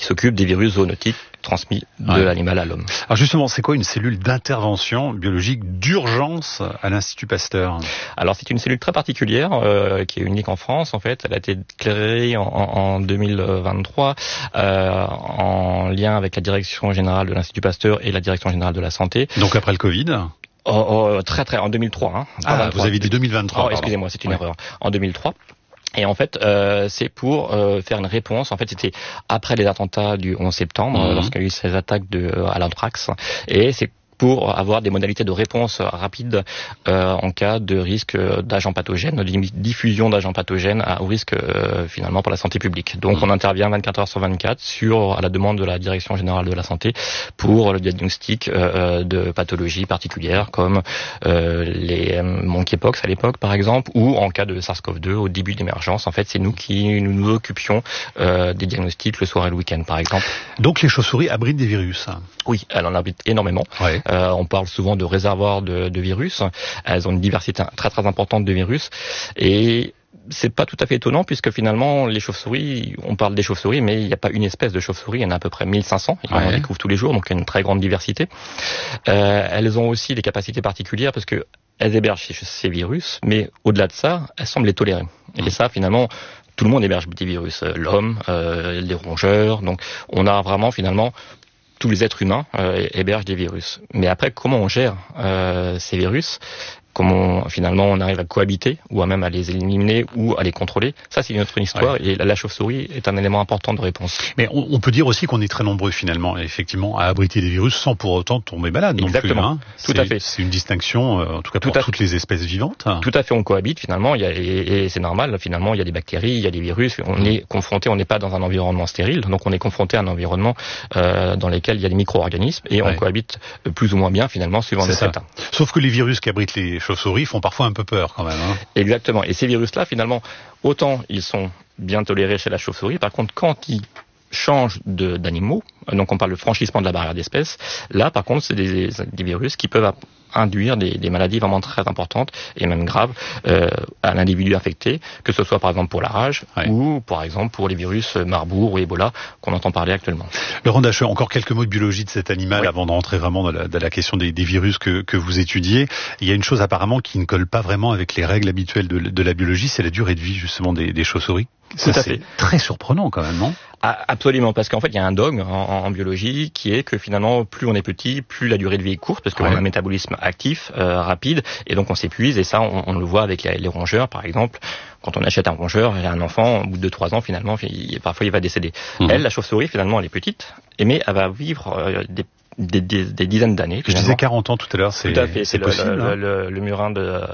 s'occupe des virus zoonotiques transmis de l'animal à l'homme. Alors justement, c'est quoi une cellule d'intervention biologique d'urgence à l'Institut Pasteur ? Alors c'est une cellule très particulière qui est unique en France en fait. Elle a été créée en 2023 en lien avec la direction générale de l'Institut Pasteur et la direction générale de la santé. Donc après le Covid ? Très en 2003. Hein, vous avez dit 2023. Excusez-moi, c'est une erreur. En 2003. Et en fait, c'est pour faire une réponse. En fait, c'était après les attentats du 11 septembre, lorsqu'il y a eu ces attaques à l'anthrax. Et c'est pour avoir des modalités de réponse rapides en cas de risque d'agents pathogènes, de diffusion d'agents pathogènes au risque finalement pour la santé publique. Donc on intervient 24 heures sur 24 à la demande de la Direction générale de la santé pour le diagnostic de pathologies particulières comme les monkeypox à l'époque par exemple, ou en cas de SARS-CoV-2 au début de l'émergence. En fait, c'est nous qui nous occupions des diagnostics le soir et le week-end par exemple. Donc les chauves-souris abritent des virus. Oui, elles en abritent énormément. Ouais. On parle souvent de réservoirs de virus. Elles ont une diversité très très importante de virus et c'est pas tout à fait étonnant puisque finalement les chauves-souris, on parle des chauves-souris mais il n'y a pas une espèce de chauve-souris, il y en a à peu près 1500 et on en découvre tous les jours, donc il y a une très grande diversité. Elles ont aussi des capacités particulières parce que elles hébergent ces virus, mais au-delà de ça, elles semblent les tolérer. Et ça finalement, tout le monde héberge des virus, l'homme, les rongeurs, donc on a vraiment finalement tous les êtres humains hébergent des virus. Mais après, comment on gère ces virus ? Comment finalement on arrive à cohabiter ou même à les éliminer ou à les contrôler, ça c'est une autre histoire. Et la chauve-souris est un élément important de réponse. Mais on peut dire aussi qu'on est très nombreux finalement, effectivement, à abriter des virus sans pour autant tomber malade. Exactement. Non plus, tout à fait. C'est une distinction, en tout cas pour toutes les espèces vivantes. Tout à fait, on cohabite finalement, et c'est normal, finalement il y a des bactéries, il y a des virus, on est confronté, on n'est pas dans un environnement stérile, donc on est confronté à un environnement dans lequel il y a des micro-organismes et on cohabite plus ou moins bien finalement suivant les états. Sauf que les virus qui abritent les chauves-souris font parfois un peu peur quand même. Exactement. Et ces virus-là, finalement, autant ils sont bien tolérés chez la chauve-souris, par contre, quand ils changent d'animaux, donc on parle de franchissement de la barrière d'espèces, là, par contre, c'est des virus qui peuvent induire des maladies vraiment très importantes et même graves à l'individu infecté, que ce soit par exemple pour la rage ou par exemple pour les virus Marbourg ou Ebola qu'on entend parler actuellement. Laurent Dacheux, encore quelques mots de biologie de cet animal avant de rentrer vraiment dans la question des virus que vous étudiez. Il y a une chose apparemment qui ne colle pas vraiment avec les règles habituelles de la biologie, c'est la durée de vie justement des chauves-souris. Ça, c'est très surprenant quand même, non ? Absolument, parce qu'en fait, il y a un dogme en biologie qui est que finalement, plus on est petit, plus la durée de vie est courte, parce qu'on a un métabolisme actif, rapide, et donc on s'épuise, et ça, on le voit avec les rongeurs, par exemple. Quand on achète un rongeur, il y a un enfant, au bout de 2-3 ans, finalement, parfois il va décéder. Elle, la chauve-souris, finalement, elle est petite, mais elle va vivre des dizaines d'années. Je disais 40 ans tout à l'heure, tout à fait, c'est possible, le murin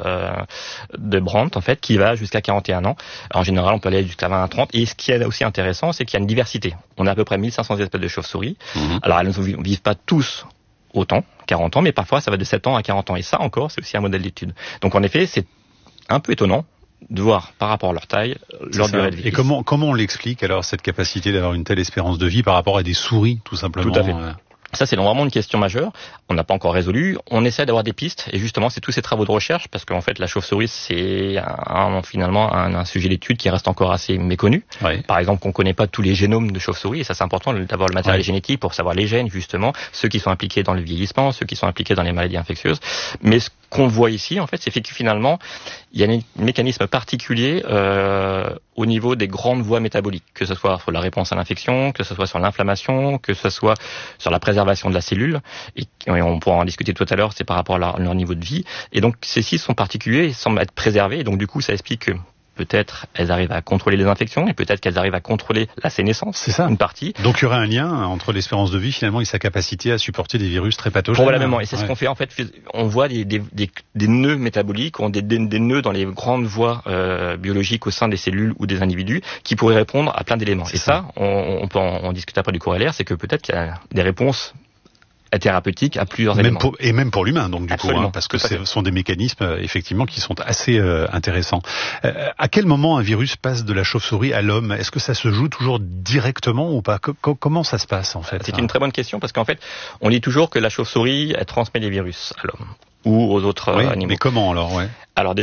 de Brandt, en fait, qui va jusqu'à 41 ans. En général, on peut aller jusqu'à 20 à 30. Et ce qui est aussi intéressant, c'est qu'il y a une diversité. On a à peu près 1500 espèces de chauves-souris. Alors, elles ne vivent pas tous autant, 40 ans, mais parfois, ça va de 7 ans à 40 ans. Et ça, encore, c'est aussi un modèle d'étude. Donc, en effet, c'est un peu étonnant de voir par rapport à leur taille, leur durée de vie. Et comment on l'explique, alors, cette capacité d'avoir une telle espérance de vie par rapport à des souris, tout simplement? Tout à fait. Ça, c'est vraiment une question majeure. On n'a pas encore résolu. On essaie d'avoir des pistes. Et justement, c'est tous ces travaux de recherche, parce qu'en fait, la chauve-souris, c'est finalement un sujet d'étude qui reste encore assez méconnu. Par exemple, qu'on ne connaît pas tous les génomes de chauve-souris. Et ça, c'est important d'avoir le matériel génétique pour savoir les gènes, justement, ceux qui sont impliqués dans le vieillissement, ceux qui sont impliqués dans les maladies infectieuses. Mais ce qu'on voit ici, en fait, c'est que finalement, il y a un mécanisme particulier au niveau des grandes voies métaboliques, que ce soit sur la réponse à l'infection, que ce soit sur l'inflammation, que ce soit sur la préservation de la cellule, et on pourra en discuter tout à l'heure, c'est par rapport à leur niveau de vie. Et donc, ces-ci sont particuliers, ils semblent être préservés, et donc du coup, ça explique que peut-être elles arrivent à contrôler les infections et peut-être qu'elles arrivent à contrôler la sénescence. C'est ça. Une partie. Donc il y aurait un lien entre l'espérance de vie finalement et sa capacité à supporter des virus très pathogènes. Probablement. Et c'est ce qu'on fait en fait. On voit des nœuds métaboliques, des nœuds dans les grandes voies biologiques au sein des cellules ou des individus qui pourraient répondre à plein d'éléments. Et ça, on peut en discuter après du corollaire, c'est que peut-être qu'il y a des réponses thérapeutique à plusieurs éléments. Même pour l'humain, donc du Absolument, coup, parce que ce sont des mécanismes effectivement qui sont assez intéressants. À quel moment un virus passe de la chauve-souris à l'homme? Est-ce que ça se joue toujours directement ou pas? Comment ça se passe en fait? C'est une très bonne question parce qu'en fait, on dit toujours que la chauve-souris elle transmet les virus à l'homme ou aux autres animaux. Mais comment alors? Alors déjà,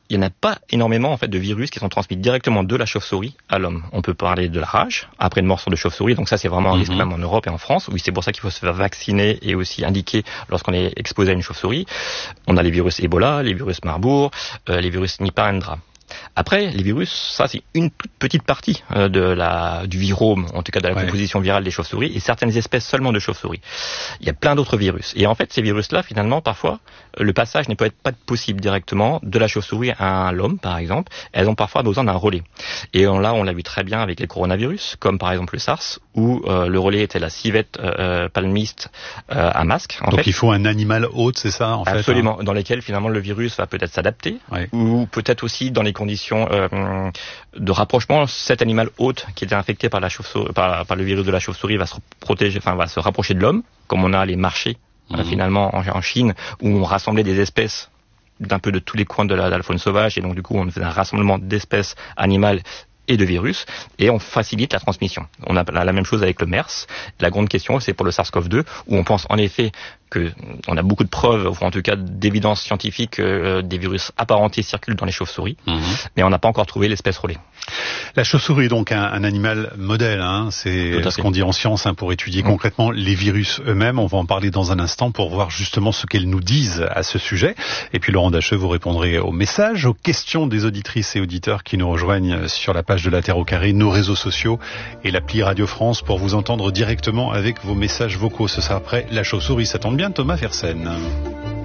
il n'y en a pas énormément en fait de virus qui sont transmis directement de la chauve-souris à l'homme. On peut parler de la rage après une morsure de chauve-souris, donc ça c'est vraiment un risque même en Europe et en France. Oui, c'est pour ça qu'il faut se faire vacciner et aussi indiquer lorsqu'on est exposé à une chauve-souris. On a les virus Ebola, les virus Marburg, les virus Nipah, Ndra. Après, les virus, ça c'est une toute petite partie du virome, en tout cas de la composition virale des chauves-souris, et certaines espèces seulement de chauves-souris. Il y a plein d'autres virus. Et en fait, ces virus-là, finalement, parfois, le passage n'est pas possible directement de la chauve-souris à l'homme, par exemple. Elles ont parfois besoin d'un relais. Et là, on l'a vu très bien avec les coronavirus, comme par exemple le SARS, où le relais était la civette palmiste à masque. Donc il faut un animal hôte, c'est ça, en fait? Absolument, dans lesquels finalement le virus va peut-être s'adapter, ou peut-être aussi dans les conditions de rapprochement, cet animal hôte qui était infecté par le virus de la chauve-souris va se protéger, va se rapprocher de l'homme, comme on a les marchés finalement en Chine où on rassemblait des espèces d'un peu de tous les coins de la faune sauvage, et donc du coup on faisait un rassemblement d'espèces animales et de virus, et on facilite la transmission. On a la même chose avec le MERS. La grande question, c'est pour le SARS-CoV-2, où on pense en effet on a beaucoup de preuves, ou en tout cas d'évidence scientifique, des virus apparentés circulent dans les chauves-souris, mais on n'a pas encore trouvé l'espèce relais. La chauve-souris est donc un animal modèle, c'est ce qu'on dit en science, pour étudier concrètement les virus eux-mêmes. On va en parler dans un instant pour voir justement ce qu'elles nous disent à ce sujet. Et puis Laurent Dacheux, vous répondrez aux messages, aux questions des auditrices et auditeurs qui nous rejoignent sur la page de La Terre au Carré, nos réseaux sociaux et l'appli Radio France pour vous entendre directement avec vos messages vocaux. Ce sera après la chauve-souris. Ça tombe bien, Thomas Fersen.